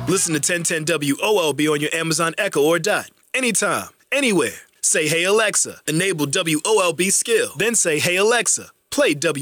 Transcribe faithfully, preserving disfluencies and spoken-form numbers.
Listen to ten ten W O L B on your Amazon Echo or Dot. Anytime, anywhere. Say, hey Alexa, enable W O L B skill. Then say, hey Alexa, play W